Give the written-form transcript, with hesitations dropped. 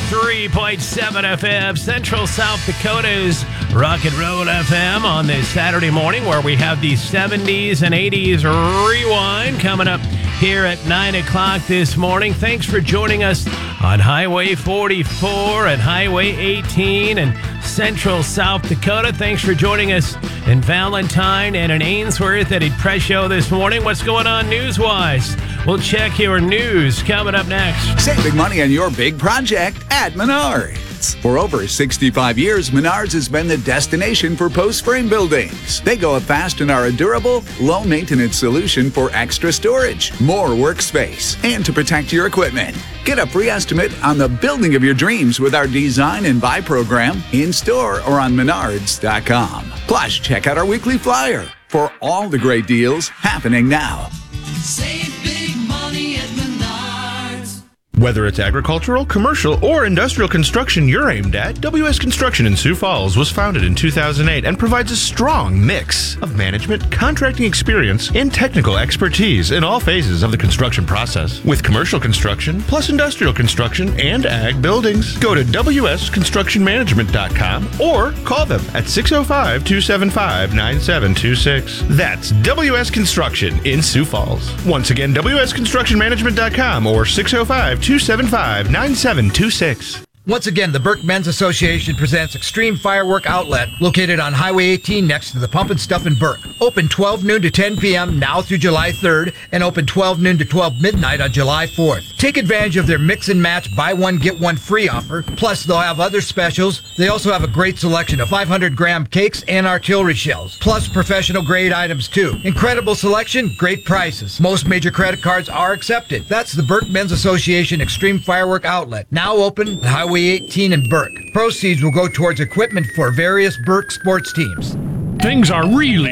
103.7 FM, Central South Dakota's Rock and Roll FM on this Saturday morning, where we have the 70s and 80s rewind coming up here at 9 o'clock this morning. Thanks for joining us on Highway 44 and Highway 18 and Central South Dakota. Thanks for joining us in Valentine and in Ainsworth at Depression this morning. What's going on news-wise? We'll check your news coming up next. Save big money on your big project at Menards. For over 65 years, Menards has been the destination for post-frame buildings. They go up fast and are a durable, low-maintenance solution for extra storage, more workspace, and to protect your equipment. Get a free estimate on the building of your dreams with our Design and Buy program in-store or on Menards.com. Plus, check out our weekly flyer for all the great deals happening now. Save big money at Menards. Whether it's agricultural, commercial, or industrial construction you're aimed at, WS Construction in Sioux Falls was founded in 2008 and provides a strong mix of management, contracting experience, and technical expertise in all phases of the construction process. With commercial construction, plus industrial construction and ag buildings. Go to WSConstructionManagement.com or call them at 605-275-9726. That's WS Construction in Sioux Falls. Once again, WSConstructionManagement.com or 605-275-9726. Once again, the Burke Men's Association presents Extreme Firework Outlet, located on Highway 18 next to the Pump and Stuff in Burke. Open 12 noon to 10 p.m. now through July 3rd, and open 12 noon to 12 midnight on July 4th. Take advantage of their mix and match buy one, get one free offer. Plus, they'll have other specials. They also have a great selection of 500-gram cakes and artillery shells, plus professional grade items too. Incredible selection, great prices. Most major credit cards are accepted. That's the Burke Men's Association Extreme Firework Outlet, now open at Highway 18 in Burke. Proceeds will go towards equipment for various Burke sports teams. Things are really